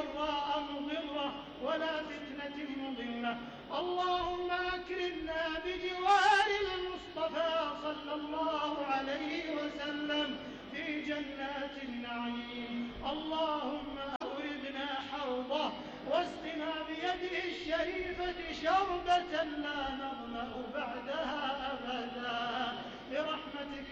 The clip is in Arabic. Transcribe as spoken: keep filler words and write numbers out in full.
ضراء مضرة ولا فتنة مضلة. اللهم أكرمنا بجوار المصطفى صلى الله عليه وسلم في جنات النعيم. اللهم أوردنا حوضه واسقنا بيده الشريفة شربة لا نظمأ بعدها أبدا برحمتك